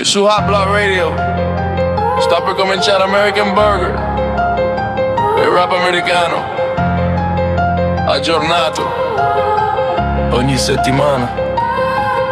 su Hot Block Radio sta per cominciare American Burger, il rap americano aggiornato ogni settimana.